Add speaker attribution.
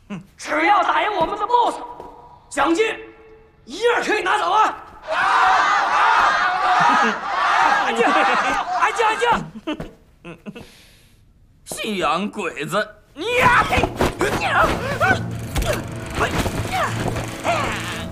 Speaker 1: 只要打赢我们的 BOSS， 奖金一样可以拿走啊！安静，安静，安静！
Speaker 2: 信阳鬼子，你呀！